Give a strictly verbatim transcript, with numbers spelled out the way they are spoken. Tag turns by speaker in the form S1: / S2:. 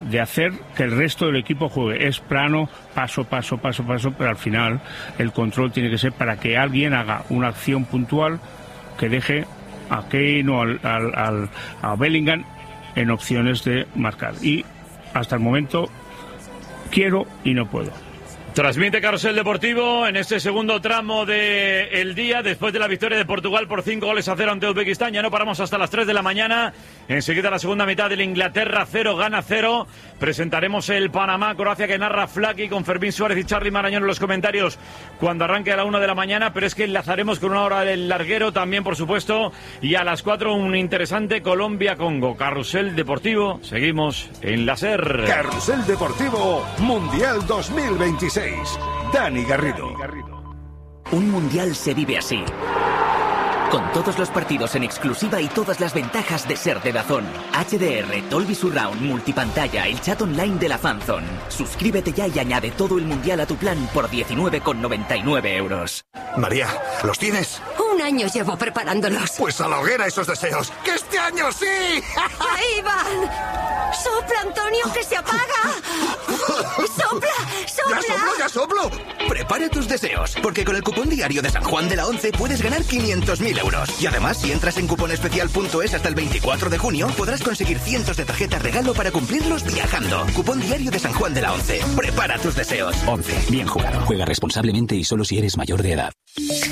S1: de hacer que el resto del equipo juegue. Es plano, paso, paso, paso, paso, pero al final el control tiene que ser para que alguien haga una acción puntual que deje a Kane o al, al, al, a Bellingham en opciones de marcar. Y hasta el momento quiero y no puedo.
S2: Transmite Carrusel Deportivo en este segundo tramo del día, después de la victoria de Portugal por cinco goles a cero ante Uzbekistán. Ya no paramos hasta las tres de la mañana. Enseguida la segunda mitad del Inglaterra cero, gana cero. Presentaremos el Panamá-Croacia que narra Flaky con Fermín Suárez y Charly Marañón en los comentarios cuando arranque a la una de la mañana, pero es que enlazaremos con una hora del larguero también, por supuesto, y a las cuatro un interesante Colombia-Congo. Carrusel Deportivo, seguimos en la SER.
S3: Carrusel Deportivo Mundial dos mil veintiséis. Dani Garrido.
S4: Un mundial se vive así. Con todos los partidos en exclusiva y todas las ventajas de ser de DAZN. H D R, Dolby Surround, multipantalla, el chat online de la Fanzone. Suscríbete ya y añade todo el mundial a tu plan por diecinueve con noventa y nueve euros.
S5: María, ¿los tienes?
S6: Un año llevo preparándolos.
S5: Pues a la hoguera esos deseos. ¡Que este año sí!
S6: ¡Ahí van! ¡Sopla, Antonio, que se apaga! ¡Sopla, sopla!
S5: ¡Ya soplo, ya soplo! Prepara tus deseos, porque con el cupón diario de San Juan de la Once puedes ganar quinientos mil euros. Y además, si entras en cuponespecial punto es hasta el veinticuatro de junio, podrás conseguir cientos de tarjetas regalo para cumplirlos viajando. Cupón diario de San Juan de la Once. Prepara tus deseos.
S7: Once. Bien jugado. Juega responsablemente y solo si eres mayor de edad.